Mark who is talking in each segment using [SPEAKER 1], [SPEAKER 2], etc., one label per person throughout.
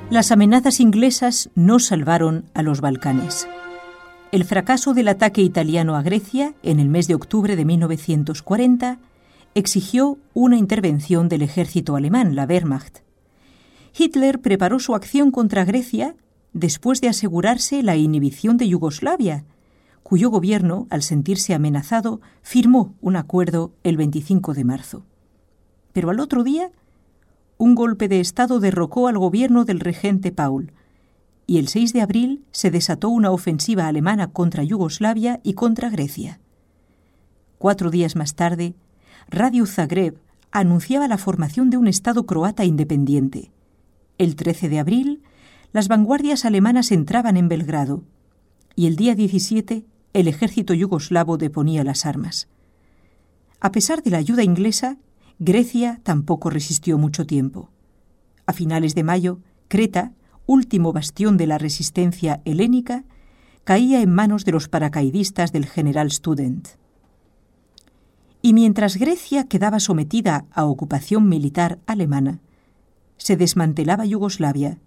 [SPEAKER 1] Las amenazas inglesas no salvaron a los Balcanes. El fracaso del ataque italiano a Grecia en el mes de octubre de 1940 exigió una intervención del ejército alemán, la Wehrmacht. Hitler preparó su acción contra Grecia después de asegurarse la inhibición de Yugoslavia, cuyo gobierno, al sentirse amenazado, firmó un acuerdo el 25 de marzo. Pero al otro día, un golpe de Estado derrocó al gobierno del regente Paul, y el 6 de abril se desató una ofensiva alemana contra Yugoslavia y contra Grecia. 4 días más tarde, Radio Zagreb anunciaba la formación de un Estado croata independiente. El 13 de abril, las vanguardias alemanas entraban en Belgrado, y el día 17, el ejército yugoslavo deponía las armas. A pesar de la ayuda inglesa, Grecia tampoco resistió mucho tiempo. A finales de mayo, Creta, último bastión de la resistencia helénica, caía en manos de los paracaidistas del general Student. Y mientras Grecia quedaba sometida a ocupación militar alemana, se desmantelaba Yugoslavia.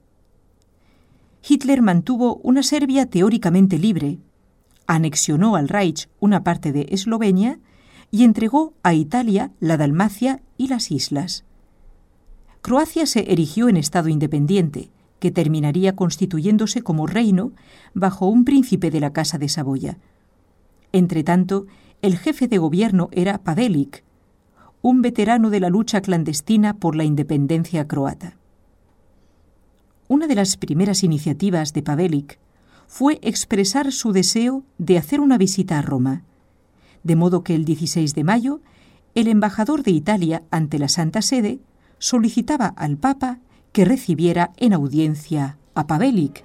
[SPEAKER 1] Hitler mantuvo una Serbia teóricamente libre, anexionó al Reich una parte de Eslovenia y entregó a Italia la Dalmacia y las islas. Croacia se erigió en Estado independiente, que terminaría constituyéndose como reino bajo un príncipe de la Casa de Saboya. Entretanto, el jefe de gobierno era Pavelić, un veterano de la lucha clandestina por la independencia croata. Una de las primeras iniciativas de Pavelić fue expresar su deseo de hacer una visita a Roma, de modo que el 16 de mayo, el embajador de Italia ante la Santa Sede solicitaba al Papa que recibiera en audiencia a Pavelić.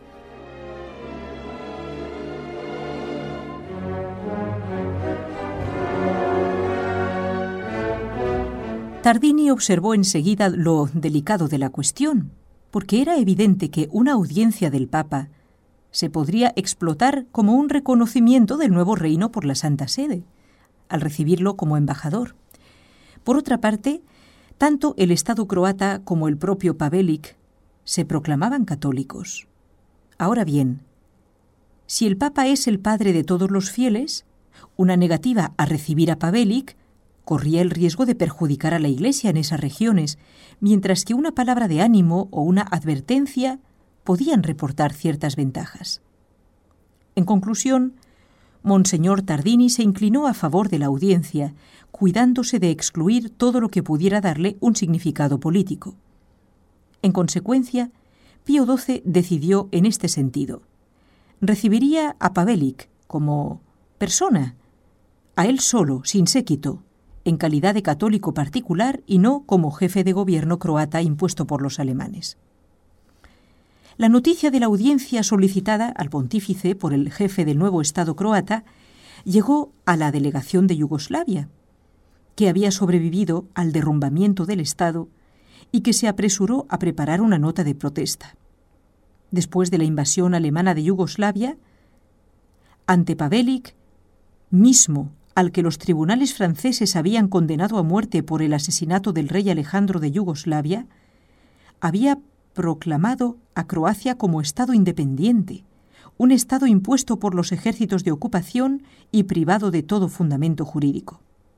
[SPEAKER 1] Tardini observó enseguida lo delicado de la cuestión, porque era evidente que una audiencia del Papa se podría explotar como un reconocimiento del nuevo reino por la Santa Sede, al recibirlo como embajador. Por otra parte, tanto el Estado croata como el propio Pavelić se proclamaban católicos. Ahora bien, si el Papa es el padre de todos los fieles, una negativa a recibir a Pavelić corría el riesgo de perjudicar a la Iglesia en esas regiones, mientras que una palabra de ánimo o una advertencia podían reportar ciertas ventajas. En conclusión, Monseñor Tardini se inclinó a favor de la audiencia, cuidándose de excluir todo lo que pudiera darle un significado político. En consecuencia, Pío XII decidió en este sentido. Recibiría a Pavelić como persona, a él solo, sin séquito, en calidad de católico particular y no como jefe de gobierno croata impuesto por los alemanes. La noticia de la audiencia solicitada al pontífice por el jefe del nuevo Estado croata llegó a la delegación de Yugoslavia, que había sobrevivido al derrumbamiento del Estado y que se apresuró a preparar una nota de protesta. Después de la invasión alemana de Yugoslavia, ante Pavelić, mismo al que los tribunales franceses habían condenado a muerte por el asesinato del rey Alejandro de Yugoslavia, había proclamado a Croacia como Estado independiente, un Estado impuesto por los ejércitos de ocupación y privado de todo fundamento jurídico.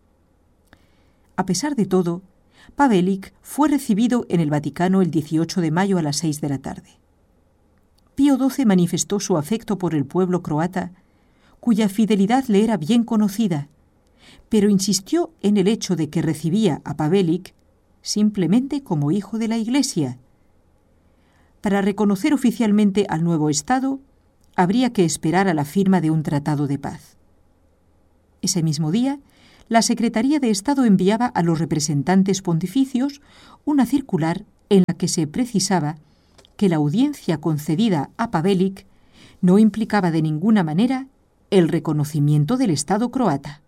[SPEAKER 1] A pesar de todo, Pavelić fue recibido en el Vaticano el 18 de mayo a las 6 de la tarde. Pío XII manifestó su afecto por el pueblo croata, cuya fidelidad le era bien conocida, pero insistió en el hecho de que recibía a Pavelić simplemente como hijo de la Iglesia. Para reconocer oficialmente al nuevo Estado, habría que esperar a la firma de un tratado de paz. Ese mismo día, la Secretaría de Estado enviaba a los representantes pontificios una circular en la que se precisaba que la audiencia concedida a Pavelić no implicaba de ninguna manera el reconocimiento del Estado croata.